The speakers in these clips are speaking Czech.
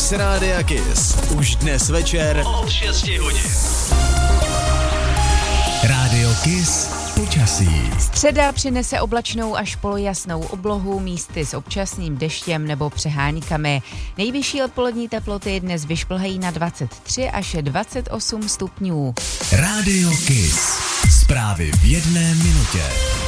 Mix Rádia Kiss. Už dnes večer od 6 hodin. Rádio Kiss počasí. Středa přinese oblačnou až polojasnou oblohu, místy s občasným deštěm nebo přeháňkami. Nejvyšší odpolední teploty dnes vyšplhají na 23 až 28 stupňů. Rádio Kiss. Zprávy v jedné minutě.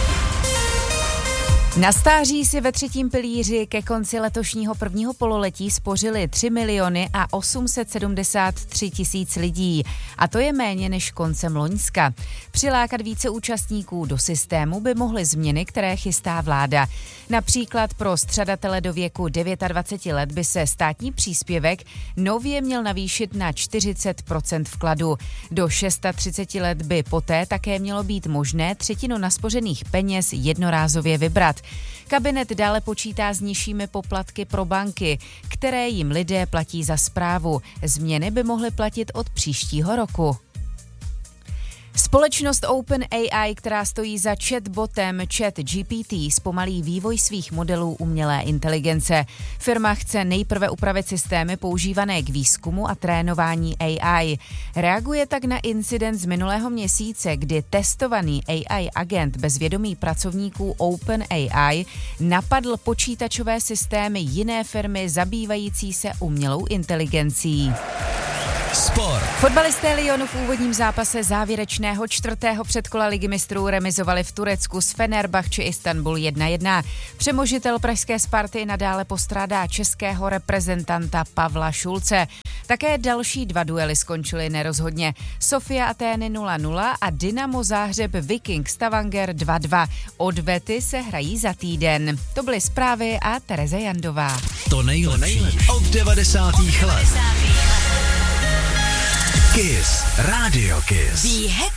Na stáří si ve třetím pilíři ke konci letošního prvního pololetí spořili 3 miliony a 873 tisíc lidí. A to je méně než koncem loňska. Přilákat více účastníků do systému by mohly změny, které chystá vláda. Například pro střadatele do věku 29 let by se státní příspěvek nově měl navýšit na 40% vkladu. Do 630 let by poté také mělo být možné třetinu naspořených peněz jednorázově vybrat. Kabinet dále počítá s nižšími poplatky pro banky, které jim lidé platí za správu. Změny by mohly platit od příštího roku. Společnost OpenAI, která stojí za chatbotem ChatGPT, zpomalí vývoj svých modelů umělé inteligence. Firma chce nejprve upravit systémy používané k výzkumu a trénování AI. Reaguje tak na incident z minulého měsíce, kdy testovaný AI agent bez vědomí pracovníků OpenAI napadl počítačové systémy jiné firmy zabývající se umělou inteligencí. Sport. Fotbalisté Lyonu v úvodním zápase závěrečného 4. předkola Ligy mistrů remizovali v Turecku s Fenerbahçe Istanbul 1-1. Přemožitel pražské Sparty nadále postrádá českého reprezentanta Pavla Šulce. Také další dva duely skončily nerozhodně. Sofia Atény 0-0 a Dynamo Záhřeb Viking Stavanger 2-2. Odvety se hrají za týden. To byly zprávy a Tereza Jandová. To nejlepší od 90. let. Kiss. Radio Kiss. Be happy.